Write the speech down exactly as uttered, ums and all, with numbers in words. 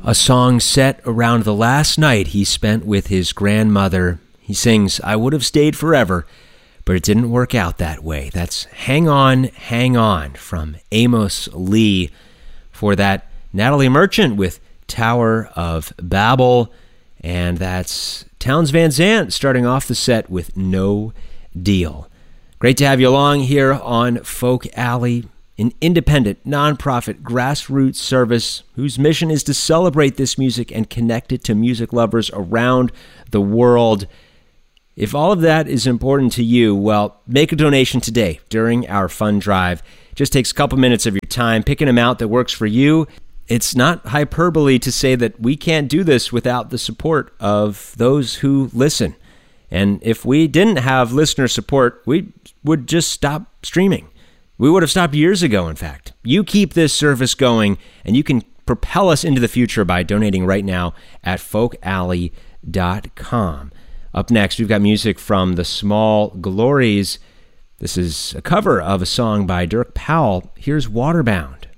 A song set around the last night he spent with his grandmother. He sings, "I would have stayed forever, but it didn't work out that way." That's Hang On, Hang On from Amos Lee. For that, Natalie Merchant with Tower of Babel. And that's Townes Van Zandt starting off the set with No Deal. Great to have you along here on Folk Alley, an independent, nonprofit, grassroots service whose mission is to celebrate this music and connect it to music lovers around the world. If all of that is important to you, well, make a donation today during our fund drive. It just takes a couple minutes of your time, pick an amount that works for you. It's not hyperbole to say that we can't do this without the support of those who listen. And if we didn't have listener support, we would just stop streaming. We would have stopped years ago, in fact. You keep this service going, and you can propel us into the future by donating right now at folk alley dot com. Up next, we've got music from the Small Glories. This is a cover of a song by Dirk Powell. Here's Waterbound.